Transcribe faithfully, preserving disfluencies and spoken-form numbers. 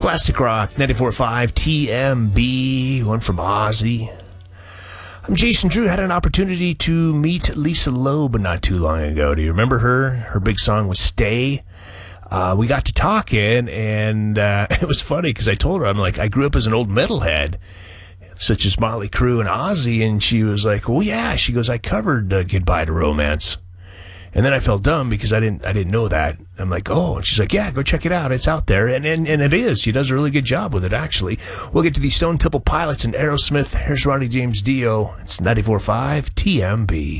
Classic Rock, ninety-four point five T M B, one from Ozzy. I'm Jason Drew. Had an opportunity to meet Lisa Loeb not too long ago. Do you remember her? Her big song was Stay. Uh, we got to talking, and uh, it was funny because I told her, I'm like, I grew up as an old metalhead, such as Motley Crue and Ozzy, and she was like, well, yeah. She goes, I covered uh, Goodbye to Romance. And then I felt dumb because I didn't I didn't know that. I'm like, oh. And she's like, yeah, go check it out. It's out there. And, and, and it is. She does a really good job with it, actually. We'll get to the Stone Temple Pilots and Aerosmith. Here's Ronnie James Dio. It's ninety-four point five T M B.